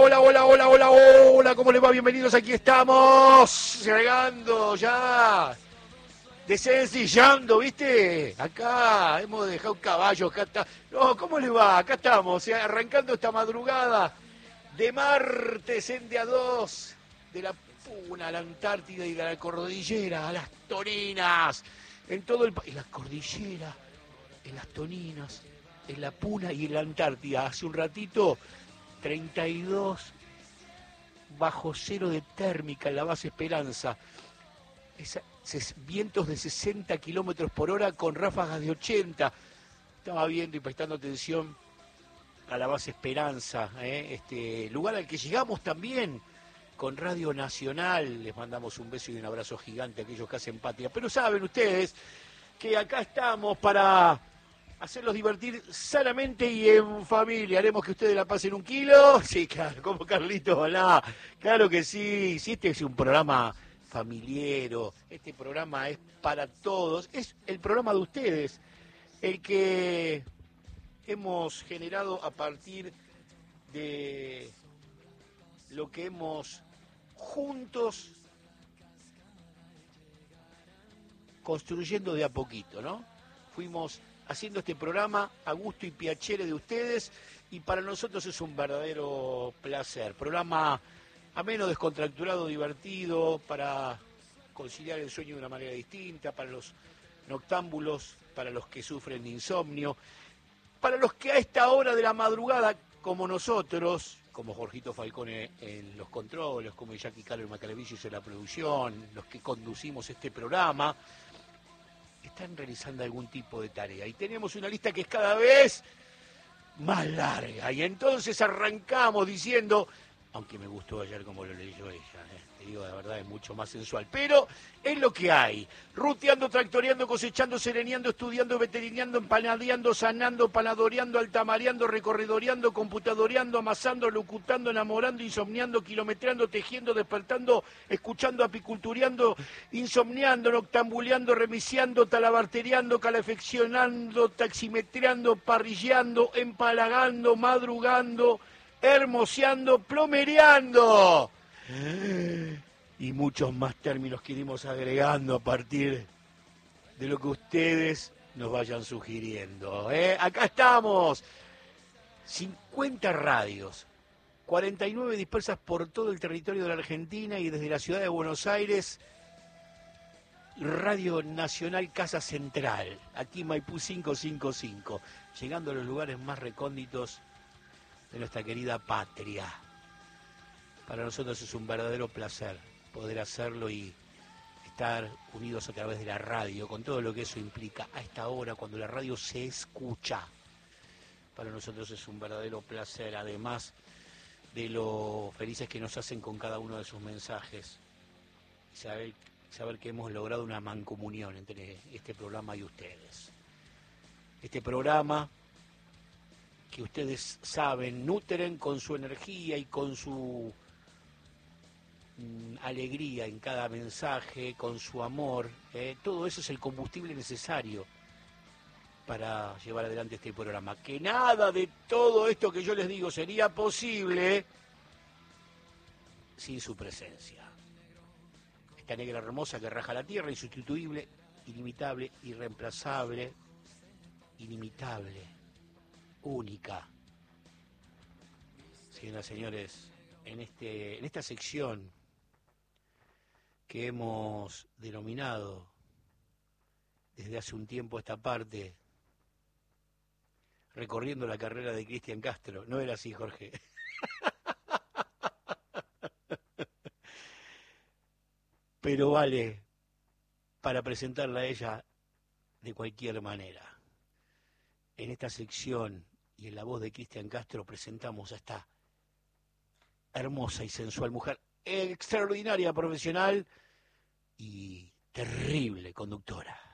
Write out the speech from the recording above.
hola, hola, hola, hola, hola, ¿cómo les va? Bienvenidos, aquí estamos, llegando ya, desencillando, ¿viste? Acá hemos dejado un caballo, acá está. No, ¿cómo le va? Acá estamos, arrancando esta madrugada de martes en día 2, de la Puna a la Antártida y de la cordillera a las Toninas, en todo el país, en la cordillera, en las Toninas, en la Puna y en la Antártida. Hace un ratito, 32 bajo cero de térmica en la base Esperanza. Vientos de 60 kilómetros por hora con ráfagas de 80. Estaba viendo y prestando atención a la base Esperanza, este lugar al que llegamos también con Radio Nacional. Les mandamos un beso y un abrazo gigante a aquellos que hacen patria. Pero saben ustedes que acá estamos para hacerlos divertir sanamente y en familia. Haremos que ustedes la pasen un kilo. Sí, claro, como Carlito, hola. Claro que sí. Si este es un programa familiero, este programa es para todos. Es el programa de ustedes, el que hemos generado a partir de lo que hemos juntos construyendo de a poquito, ¿no? Fuimos haciendo este programa a gusto y piacere de ustedes y para nosotros es un verdadero placer. Programa ameno, descontracturado, divertido, para conciliar el sueño de una manera distinta, para los noctámbulos, para los que sufren de insomnio, para los que a esta hora de la madrugada, como nosotros, como Jorgito Falcone en los controles, como Jackie Carlos Macalevicius en la producción, los que conducimos este programa, están realizando algún tipo de tarea. Y tenemos una lista que es cada vez más larga. Y entonces arrancamos diciendo, aunque me gustó ayer como lo leyó ella, te digo, la verdad es mucho más sensual, pero es lo que hay. Ruteando, tractoreando, cosechando, sereneando, estudiando, veterineando, empanadeando, sanando, panadoreando, altamareando, recorridoreando, computadoreando, amasando, locutando, enamorando, insomniando, kilometreando, tejiendo, despertando, escuchando, apicultureando, insomniando, noctambuleando, remisiando, talabarteriando, calefaccionando, taximetreando, parrilleando, empalagando, madrugando, hermoseando, plomereando. Y muchos más términos que iremos agregando a partir de lo que ustedes nos vayan sugiriendo. Acá estamos, 50 radios, 49 dispersas por todo el territorio de la Argentina y desde la ciudad de Buenos Aires, Radio Nacional Casa Central, aquí Maipú 555, llegando a los lugares más recónditos de nuestra querida patria. Para nosotros es un verdadero placer poder hacerlo y estar unidos a través de la radio, con todo lo que eso implica a esta hora, cuando la radio se escucha. Para nosotros es un verdadero placer, además de lo felices que nos hacen con cada uno de sus mensajes. Saber que hemos logrado una mancomunión entre este programa y ustedes. Este programa que ustedes saben, nutren con su energía y con su alegría en cada mensaje, con su amor, todo eso es el combustible necesario para llevar adelante este programa. Que nada de todo esto que yo les digo sería posible sin su presencia. Esta negra hermosa que raja la tierra, insustituible, inimitable, irreemplazable, inimitable, única. Señoras y señores, en esta sección que hemos denominado desde hace un tiempo esta parte, recorriendo la carrera de Cristian Castro. No era así, Jorge. Pero vale para presentarla a ella de cualquier manera. En esta sección y en la voz de Cristian Castro presentamos a esta hermosa y sensual mujer, extraordinaria profesional y terrible conductora.